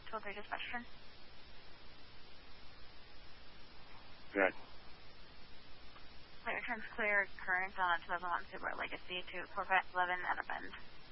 203 dispatcher. Good. Flight returns clear current on a 2001 Subaru Legacy to Corvette 11 at a bend.